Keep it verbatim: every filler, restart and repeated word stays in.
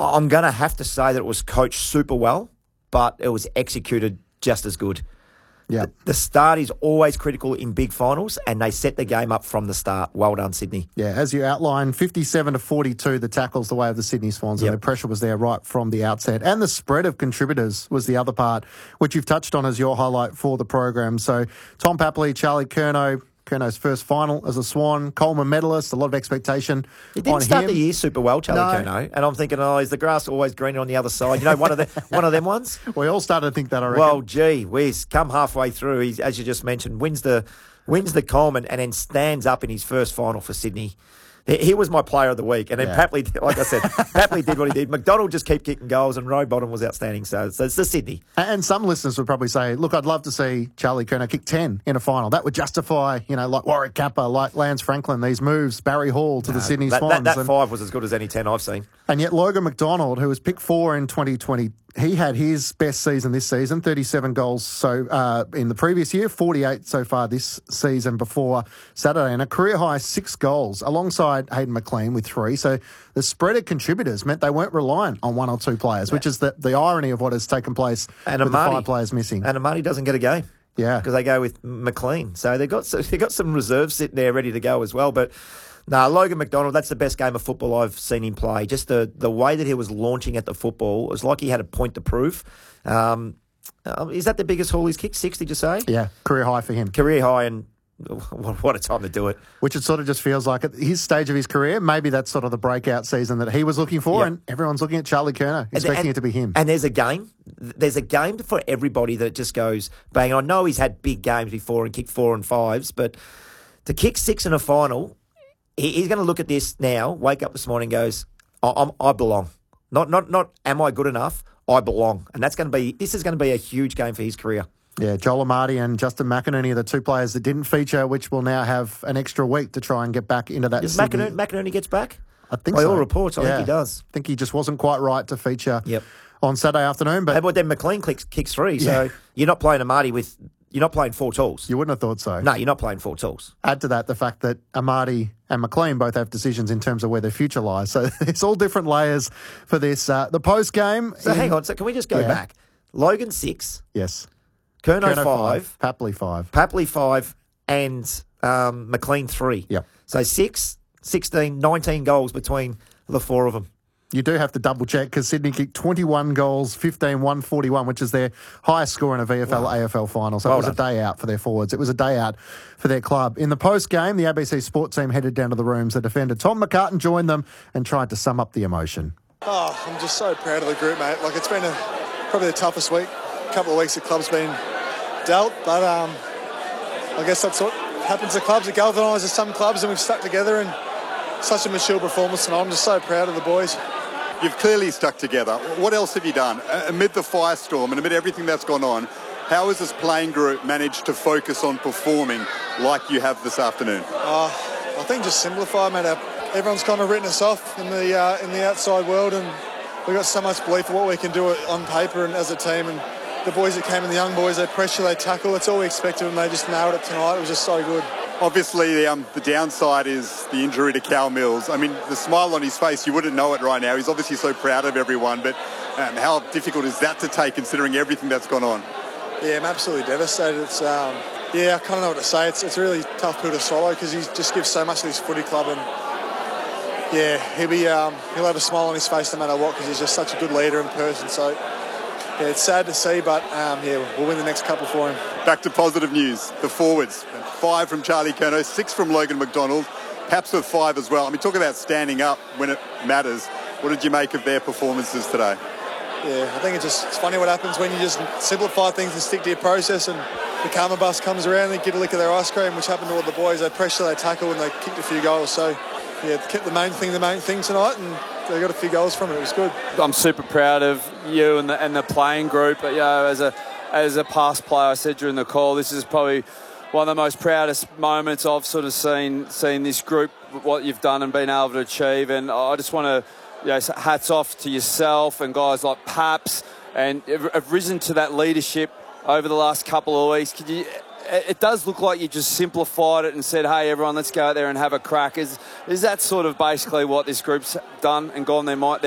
I'm going to have to say that it was coached super well, but it was executed just as good. Yeah. The, the start is always critical in big finals, and they set the game up from the start. Well done, Sydney. Yeah, as you outlined, fifty-seven to forty-two, the tackles the way of the Sydney Swans, Yep. and the pressure was there right from the outset. And the spread of contributors was the other part, which you've touched on as your highlight for the program. So Tom Papley, Charlie Curnow, Curno's first final as a Swan, Coleman medalist, a lot of expectation He didn't on start him. the year super well, Charlie No. Curnow, and I'm thinking, oh, is the grass always greener on the other side? You know, one of the one of them ones. We all started to think that, I reckon. Well, gee whiz, come halfway through, he's, as you just mentioned, wins the wins the Coleman and then stands up in his first final for Sydney. He, he was my player of the week. And then Yeah. Papley, like I said, Papley did what he did. McDonald just kept kicking goals and Rowbottom was outstanding. So, so it's the Sydney. And some listeners would probably say, look, I'd love to see Charlie Curnow kick ten in a final. That would justify, you know, like Warwick Kappa, like Lance Franklin, these moves, Barry Hall to the Sydney That, Swans. that, that and, five was as good as any ten I've seen. and yet Logan McDonald, who was picked four in twenty twenty, he had his best season this season, thirty-seven goals so uh, in the previous year, forty-eight so far this season before Saturday, and a career high six goals alongside Hayden McLean with three. So the spread of contributors meant they weren't reliant on one or two players, which is the, the irony of what has taken place And with Amadi. the five players missing. And Amadi doesn't get a game. Yeah. Because they go with McLean. So they've got, so they've got some reserves sitting there ready to go as well. But no, Logan McDonald, that's the best game of football I've seen him play. Just the, the way that he was launching at the football, it was like he had a point to prove. Um, uh, is that the biggest haul he's kicked? Six, did you say? Yeah, career high for him. Career high, and what a time to do it. Which it sort of just feels like at his stage of his career, maybe that's sort of the breakout season that he was looking for, Yep. and everyone's looking at Charlie Curnow, And- expecting and- it to be him. And there's a game. There's a game for everybody that just goes bang. I know he's had big games before and kicked four and fives, but to kick six in a final, he, he's going to look at this now, wake up this morning and goes, I, I'm, I belong. Not, not, not am I good enough? I belong. And that's going to be, this is going to be a huge game for his career. Yeah, Joel Amadi and Justin McInerney are the two players that didn't feature, which will now have an extra week to try and get back into that. If Sydney- McInerney, McInerney gets back? I think By so. all reports, I Yeah. think he does. I think he just wasn't quite right to feature Yep. on Saturday afternoon, but Hey, but then McLean kicks, kicks three, so Yeah. you're not playing Amadi with, you're not playing four tools. you wouldn't have thought so. No, you're not playing four tools. Add to that the fact that Amadi and McLean both have decisions in terms of where their future lies. So it's all different layers for this. Uh, the post game. So hang on, so can we just go Yeah. back? Logan six, Yes. Curnow, Curnow five, Papley five. Papley five, and um, McLean three. Yep. So six, sixteen, nineteen goals between the four of them. You do have to double check because Sydney kicked twenty-one goals, fifteen, one forty-one, which is their highest score in a V F L, A F L final. So Well it was done. a day out for their forwards. It was a day out for their club. In the post game, the A B C Sport team headed down to the rooms. The defender Tom McCartan joined them and tried to sum up the emotion. Oh, I'm just so proud of the group, mate. Like, it's been a, probably the toughest week, couple of weeks the club's been dealt, but um, I guess that's what happens to clubs. It galvanises some clubs, and we've stuck together, and such a mature performance tonight. I'm just so proud of the boys. You've clearly stuck together. What else have you done? Amid the firestorm and amid everything that's gone on, how has this playing group managed to focus on performing like you have this afternoon? Uh, I think just simplify, mate. Our- Everyone's kind of written us off in the uh, in the outside world, and we've got so much belief in what we can do on paper and as a team. And the boys that came in, the young boys, they pressure, they tackle. That's all we expected, and they just nailed it tonight. It was just so good. Obviously, the, um, the downside is the injury to Cal Mills. I mean, the smile on his face, you wouldn't know it right now. He's obviously so proud of everyone, but um, how difficult is that to take considering everything that's gone on? Yeah, I'm absolutely devastated. It's um, yeah, I kind of know what to say. It's it's a really tough pill to swallow because he just gives so much to this footy club, and yeah, he'll be um, he'll have a smile on his face no matter what because he's just such a good leader in person. So yeah, it's sad to see, but um, yeah, we'll win the next couple for him. Back to positive news. The forwards, five from Charlie Curnow, six from Logan McDonald, Paps with five as well. I mean, talk about standing up when it matters. What did you make of their performances today? Yeah, I think it's just it's funny what happens when you just simplify things and stick to your process, and the karma bus comes around, they get a lick of their ice cream, which happened to all the boys. They pressure, they tackle, and they kicked a few goals. So yeah, kept the main thing the main thing tonight, and they got a few goals from it. It was good. I'm super proud of you and the, and the playing group. But, you know, as a as a past player, I said during the call, this is probably one of the most proudest moments I've sort of seen seen this group, what you've done and been able to achieve. And I just want to, you know, hats off to yourself and guys like Paps, and have risen to that leadership over the last couple of weeks. Could you? It does look like you just simplified it and said, hey, everyone, let's go out there and have a crack. Is, is that sort of basically what this group's done and gone their,